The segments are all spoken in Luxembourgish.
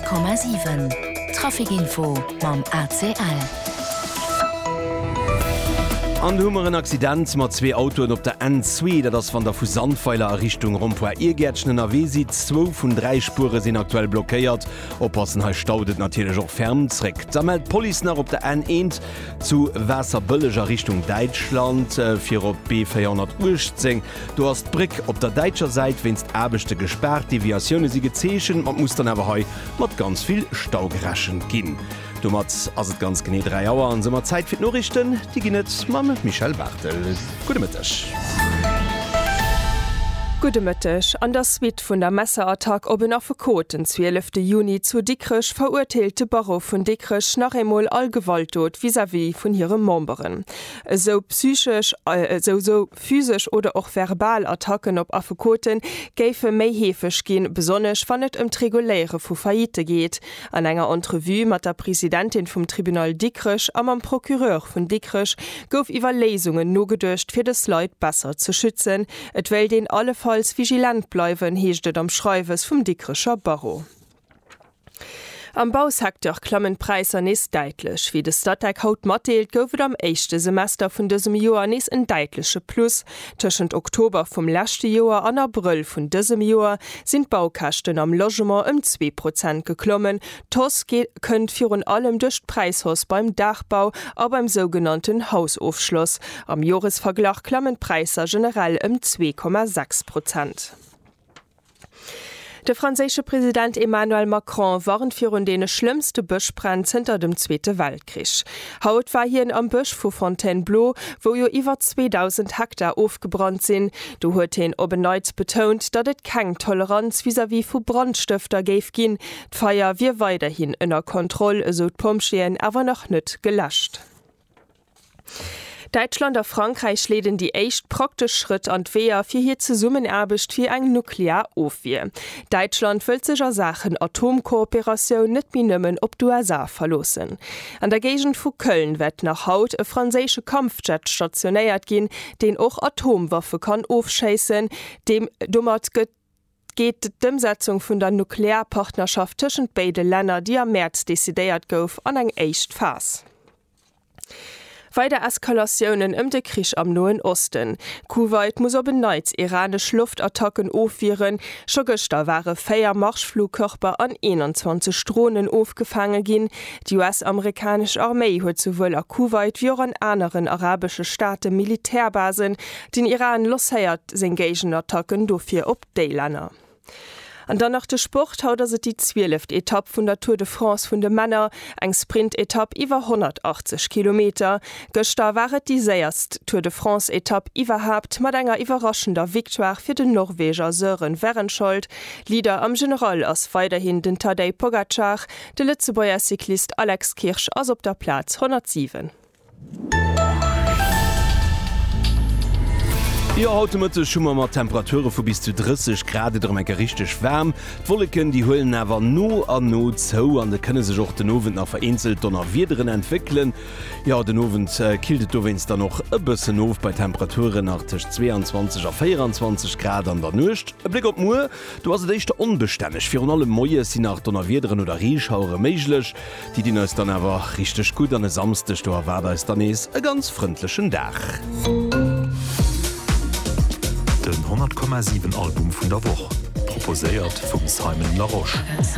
100,7 Trafikinfo mam ACL. An hummeren Accident mat 2 Autoen op der N2, dat ass van der Fusandpfeiler Richtung Rompoer Irgätschen NRW si 2 vun 3 Spure sinn aktuell blockéiert. Oppassen ha staudet natilech och fernzreck. Da meldt Polizner op der N1 zu wässerbëlleger Richtung Deitschland fir op B410. Du hast Brick op der Deitscher Seit winst Äbechte gesperrt, Deviationune si gezeechen, man muss dann awer hei mat ganz viel Staugeräschen ginn. Du mat ass et ganz gené 3 Auer an sommer Zeit fir Norrichten, die ginnet Mamme Michel Bartel. Gute Mittag. Gute Mittag. An der Suite vun der Messerattack op en Afekoten 12. Juni zu Dickrech verurteilte Baro vun Dickrech nach emol all Gewalttot vis-à-vis vun hirem Momberen. So psychisch, so physisch oder auch verbal Attacken op Afekoten géife méi hefech gin, besonnech wann et reguläre vu Faite geht. An enger Entrevue mat der Präsidentin vom Tribunal Dickrech am am Prokureur vun Dickrech gouf iwwer Lesungen no gedurcht fir des Leiit besser zu schützen, et well den alle Fall als vigilant bleiwen heeschtet am Schreiwes vum Dickrecher Baro. Am Bausektor klammen Preiser nes deitlech. Wie de Stadtteil haut matteelt, goufet am 1. Semester vun dësem Joer nes en deitleche Plus. Tschent Oktober vum lächte Joer an April vun dësem Joer sind Baukachten am Logement 2% geklommen. TOS kënnt virun allem ducht Preishaus beim Dachbau a beim sogenannten Hausaufschloss. Am Joresverglach klammen Preiser generell 2,6%. Der französische Präsident Emmanuel Macron warnt für den schlimmste Buschbrand hinter dem Zweiten Weltkrieg. Haut war hier am Busch von Fontainebleau, wo jo über 2000 Hektar aufgebrannt sind. Du hat ihn obeneut betont, dass es keine Toleranz vis-à-vis von Brandstifter gäbe gin. Die Feier wird weiterhin in der Kontrolle, so die Pomschien, aber noch nicht gelöscht. Deutschland und Frankreich leden die echt praktisch Schritt an Wehr für hier zu Summenerbecht für ein Nuklearaufwehr. Deutschland will sich Sachen Atomkooperation nicht mehr nehmen, ob die USA verlassen. An der Gegend von Köln wird nach Haut ein französischer Kampfjet stationiert gehen, den auch Atomwaffe kann aufschießen, dem dummert geht die Umsetzung von der Nuklearpartnerschaft zwischen beiden Ländern, die am März dezidiert gouf, an ein echt Fass. Weiter Eskalationen im Krieg am Nahen Osten. Kuwait muss op beneits iranisch Luftattacken aufführen. Schon gestern waren 4 Marschflugkörper an 21 Drohnen aufgefangen gin. Die US-amerikanische Armee hat sowohl an Kuwait wie auch an anderen arabischen Staaten Militärbasen, den Iran losheiert seine Gegenattacken dafür op Daylaner. Und dann nach dem Sport haut se die 12. Etappe von der Tour de France von den Männern, eng Sprint-Etappe über 180 Kilometer. Gestern waret die 6. Tour de France-Etappe überhaupt mit einer überraschender Victoire für den Norweger Søren Werenskjold. Leader am General ist weiterhin den Tadej Pogačar, der Lützeburger Cyclist Alex Kirsch ist auf der Platz 107. Ja, heute Mittag schon mal Temperaturen von bis zu 30 Grad, darum richtig warm. Die Wolken, die holen aber nur an Not zu, und da können sich auch den Abend noch vereinzelt noch wieder entwickeln. Ja, den Abend killt es dann noch ein bisschen auf bei Temperaturen nach 22 auf 24 Grad an der Nacht. Ein Blick auf die Uhr, du hast es echt unbeständig. Für alle Morgen sind nach der wieder oder Rieschauer möglich. Die dienen es dann aber richtig gut an den Samstag, da war es dann ein ganz freundlichen Tag. Den 100,7 Album vun der Woche, proposéiert vum Simon Laroche.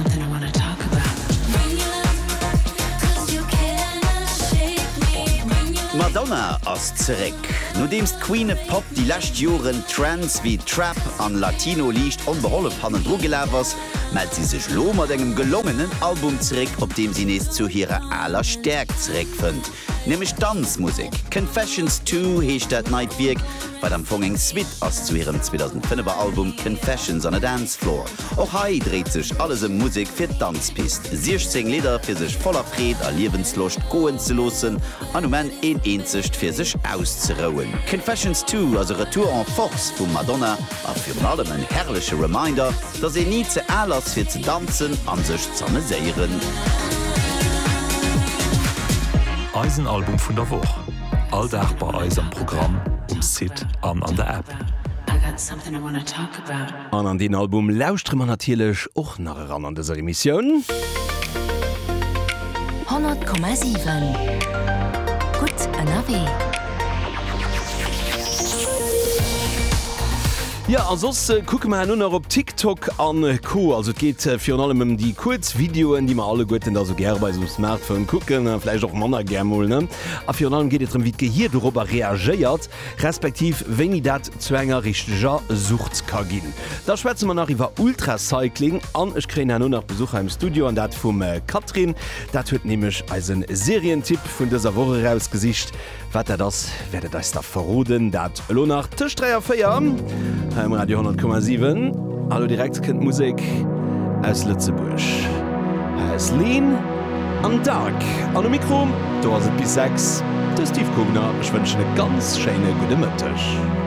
Madonna ass zerek. No demst Queen Pop die lächt Joren Trans wie Trap an Latino liicht onbeholle pannen Drogelevers, meldt sie sech lo mat engem gelungenen Album zerek, op dem sie nees zu hire aller Stärk zerek fënnt. Nämlich Tanzmusik. Confessions 2 hecht dat Nightwirk, bei dem Fonging Sweet ass zu ihrem 2005er Album Confessions on a Dance Floor. Auch hai dreht sich alles in Musik fir Tanzpist. 16 Lieder fir sich voller Fred a Lebenslust goen zu losen, an man eenzicht fir sich auszurouen. Confessions 2 as Retour en Force vu Madonna a fir allem ein herrliche Reminder, dass sie nie ze allers fir zu tanzen an sich zameseieren. Eisenalbum vun der Woche. Alldach bei Eis am Programm, Sit an der App. got something I want to talk about. An den Album lauscht man natürlich auch nach ran an dieser Emission. 100,7 Gut NRW. Ja, also gucken wir nun noch auf TikTok an Co. Also es geht für allem um die Kurzvideoen, die wir alle gut also gerne bei so einem Smartphone gucken, vielleicht auch Männer gerne mal. Ne? Aber für allem geht es darum, wie Gehirn darüber reagiert, respektive wenn ich das zu einer richtigen Sucht kann gehen. Da schwätzen wir noch über Ultracycling an. Ich kriege ja nur noch Besucher im Studio und das vom Katrin. Das wird nämlich als ein Serientipp von dieser Woche rausgesicht. Was das werdet euch da verroden, das nach Tisch 3 Feierabend. Im Radio 100,7. Hallo direkt kennt Musik aus Lützeburg. Es Lean am Tag. An dem Mikro, da ist bis 6. Der Steve Kugner. Ich wünsche eine ganz schöne gute Mittag.